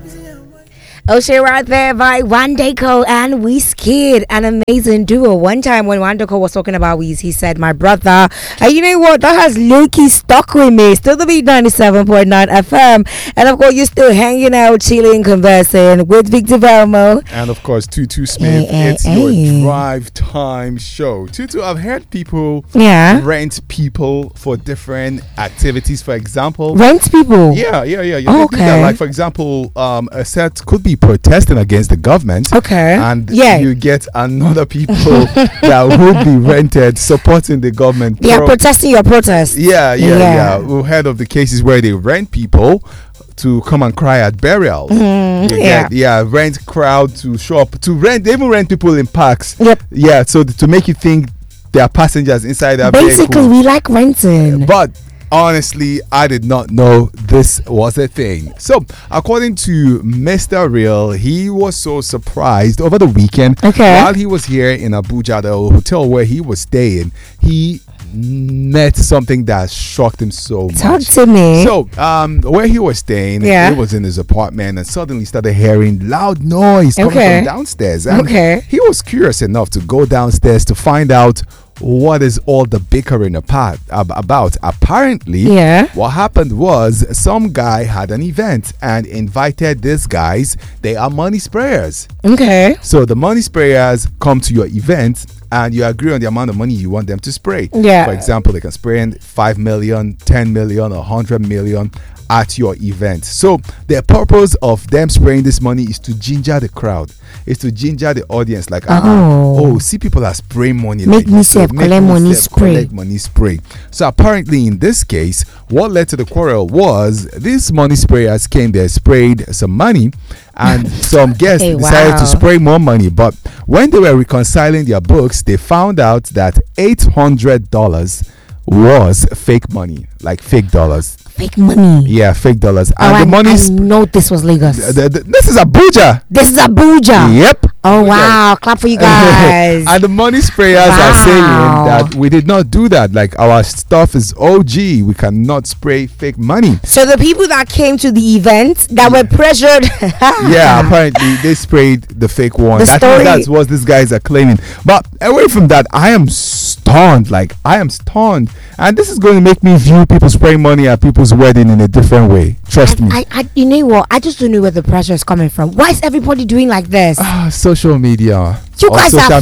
O'Shea right there by Wandeko and Wizkid, an amazing duo. One time when Wandeko was talking about Wiz, he said, my brother, you know what, that has low-key stuck with me. Still the beat 97.9 FM. And of course, you're still hanging out, chilling, conversing with Victor Velmo. And of course, Tutu Smith. It's your drive time show. Tutu, I've heard people rent people for different activities. For example, rent people? Yeah. Okay. Like, for example, a set could be protesting against the government, and you get another people that would be rented supporting the government. They are protesting your protest. Yeah. We've heard of the cases where they rent people to come and cry at burials. Rent crowd to show up to rent. They even rent people in parks. So to make you think there are passengers inside that basically vehicle. We like renting, but honestly, I did not know this was a thing. So, according to Mr. Real, he was so surprised over the weekend while he was here in Abuja, the hotel where he was staying. He met something that shocked him so much. Talk to me. So, where he was staying, it was in his apartment, and suddenly started hearing loud noise coming from downstairs. And he was curious enough to go downstairs to find out what is all the bickering about. Apparently, what happened was some guy had an event and invited these guys. They are money sprayers. So the money sprayers come to your event and you agree on the amount of money you want them to spray. For example, they can spray in 5 million, 10 million, 100 million at your event. So the purpose of them spraying this money is to ginger the crowd, is to ginger the audience. Like, see, people are spraying money. Make me collect money spray. So apparently in this case, what led to the quarrel was these money sprayers came there, sprayed some money, and some guests decided to spray more money. But when they were reconciling their books, they found out that $800 was fake money, like fake dollars. Fake money. Yeah, fake dollars. And the money. I know this was Lagos. This is Abuja. This is Abuja. Yep. Oh, wow. Clap for you guys. And the money sprayers are saying that we did not do that. Like, our stuff is OG. We cannot spray fake money. So the people that came to the event that were pressured. Apparently they sprayed the fake one. I think that's what these guys are claiming. But away from that, I am stunned. Like, I am stunned. And this is going to make me view people spraying money at people's wedding in a different way. Trust me. You know what? I just don't know where the pressure is coming from. Why is everybody doing like this? Social media. You guys are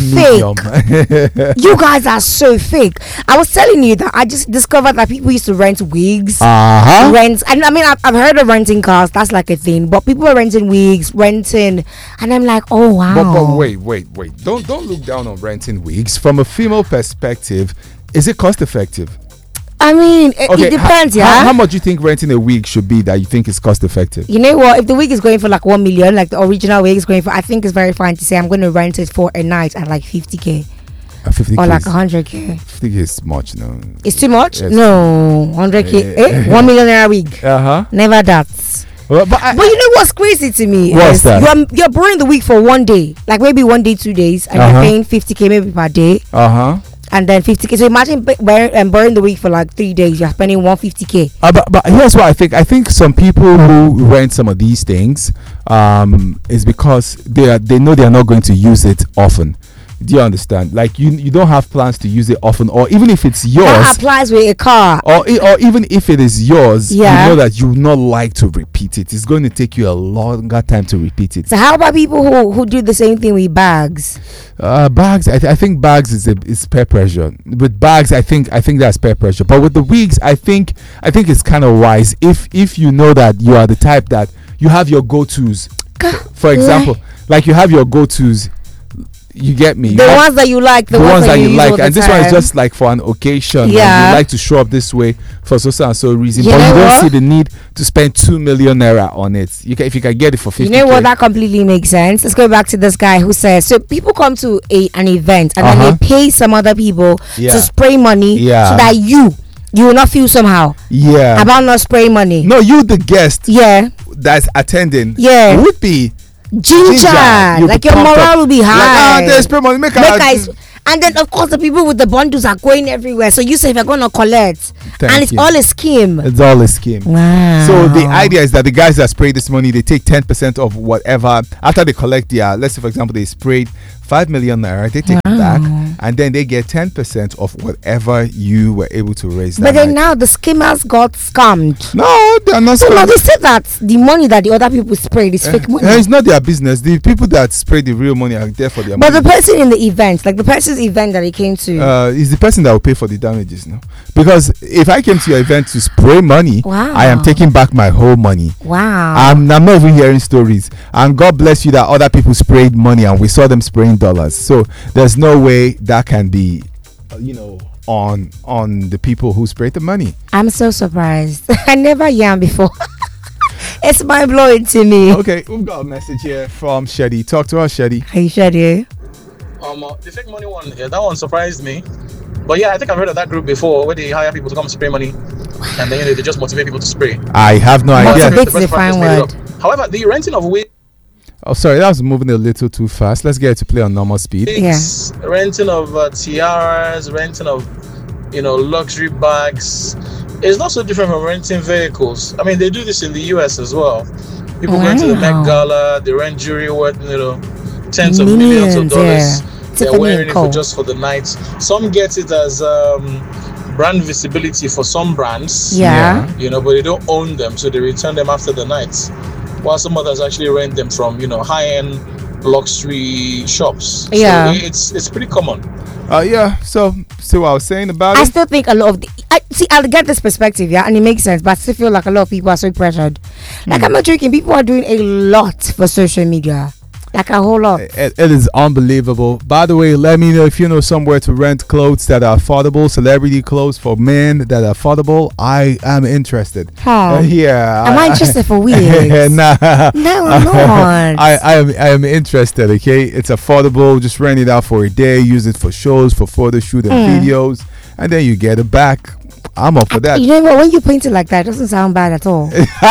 fake. You guys are so fake. I was telling you that I just discovered that people used to rent wigs, rent. And I mean, I've heard of renting cars. That's like a thing. But people are renting wigs, and I'm like, oh wow. But wait. Don't look down on renting wigs. From a female perspective, is it cost effective? I mean, it depends, How much do you think renting a wig should be that you think is cost effective? You know what? If the wig is going for like 1 million, like the original wig is going for, I think it's very fine to say I'm going to rent it for a night at like 50k. 50K or like 100k. 50K is much, no? It's too much? Yes. No, 100k. 1 million naira wig. Never that. But you know what's crazy to me? What's that? You're borrowing the wig for 1 day, like maybe 1 day, 2 days, and you're paying 50k maybe per day. And then 50k. So imagine borrowing the wig for like 3 days. You're spending 150k. But here's what I think. I think some people who rent some of these things is because they know they are not going to use it often. Do you understand? Like, you don't have plans to use it often, or even if it's yours. That applies with a car. Or even if it is yours, you know that you would not like to repeat it. It's going to take you a longer time to repeat it. So how about people who do the same thing with bags? Bags, I think bags is peer pressure. With bags, I think that's peer pressure. But with the wigs, I think it's kind of wise if you know that you are the type that you have your go-tos. For example, like you have your go-tos. You get me? The ones that you like, the ones that you like, and this one is just like for an occasion. Yeah, you like to show up this way for so and so reason, but you don't see the need to spend 2 million naira on it. If you can get it for 50. You know what? That completely makes sense. Let's go back to this guy who says, so people come to an event and then they pay some other people to spray money so that you will not feel somehow about not spraying money. No, you the guest that's attending would be ginger. Like your morale will be high. Like, spray money, And then, of course, the people with the bundles are going everywhere. So you say if you're going to collect, and it's all a scheme. It's all a scheme. Wow. So the idea is that the guys that spray this money, they take 10% of whatever after they collect their. Let's say, for example, they sprayed 5 million naira. They take it back, and then they get 10% of whatever you were able to raise. But then now the scammers got scammed. No, they're not. So now they said that the money that the other people sprayed is fake money. It's not their business. The people that spray the real money are there for their money. But the person in the event, like the person's event that he came to, is the person that will pay for the damages. No, because if I came to your event to spray money, I am taking back my whole money. Wow. I'm not even hearing stories. And God bless you that other people sprayed money and we saw them spraying dollars. So there's no way that can be, on the people who sprayed the money. I'm so surprised. I never yam before. It's mind blowing to me. Okay, we've got a message here from Shady. Talk to us, Shady. Hey, Shady. The fake money one, that one surprised me. But yeah, I think I've heard of that group before, where they hire people to come spray money, and then they just motivate people to spray. I have no idea. Motivate the fine word. However, the renting of wigs. Oh, sorry, that was moving a little too fast. Let's get it to play on normal speed. Renting of tiaras, renting of luxury bags. It's not so different from renting vehicles. I mean, they do this in the US as well. People go to the Met Gala, they rent jewelry worth tens of millions of dollars. They're wearing it for the night. Some get it as brand visibility for some brands. Yeah. But they don't own them, so they return them after the night. While some others actually rent them from high-end luxury shops. Yeah. So it's pretty common. So what I was saying about I still think a lot of I'll get this perspective, and it makes sense, but I still feel like a lot of people are so pressured. Like I'm not joking, people are doing a lot for social media. Like a whole lot. It is unbelievable. By the way, let me know if you know somewhere to rent clothes that are affordable, celebrity clothes for men that are affordable. I am interested. Am I interested for wigs? Nah. No, I'm not. I am interested. Okay, it's affordable. Just rent it out for a day. Use it for shows, for photo shoot and videos, and then you get it back. I'm up for that. You know what? When you paint it like that, it doesn't sound bad at all.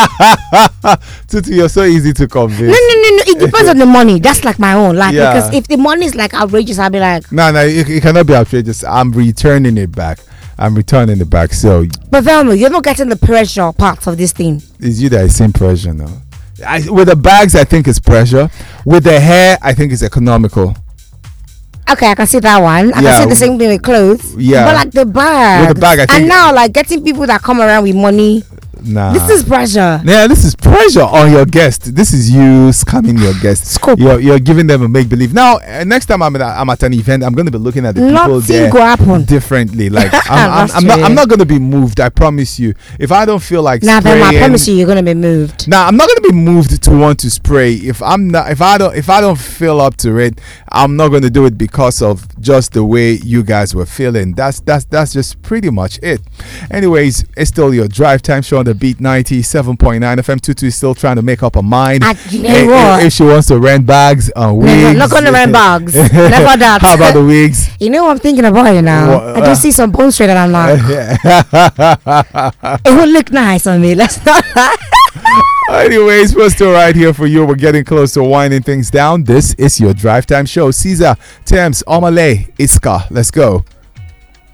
Tutu, you're so easy to convince. No. It depends on the money. That's like my own. Because if the money is like outrageous, I'll be like, no, it cannot be outrageous. I'm returning it back. So, but Velma, you're not getting the pressure part of this thing. It's you that is seeing pressure now. With the bags, I think it's pressure. With the hair, I think it's economical. Okay, I can see that one. I can see the same thing with clothes. Yeah. But like the bag. With the bag, I think. And now, like getting people that come around with money. Nah. This is pressure. Yeah, this is pressure on your guest. This is you scamming your guest. Scope. You're giving them a make believe. Now, next time I'm at an event, I'm going to be looking at the people there differently. Like I'm not going to be moved. I promise you. If I don't feel like spraying, I promise you're going to be moved. I'm not going to be moved to want to spray. If I don't feel up to it, I'm not going to do it because of just the way you guys were feeling. That's just pretty much it. Anyways, it's still your drive time show on the Beat 97.9 FM. Tutu is still trying to make up her mind if she wants to rent bags on wigs. I'm not going to rent bags. Never that. How about the wigs? You know what I'm thinking about you now? I just see some bone straight and I'm like, it would look nice on me. Let's not. Anyways, we're still right here for you. We're getting close to winding things down. This is your drive time show. Caesar, Thames, Omale, Iska. Let's go.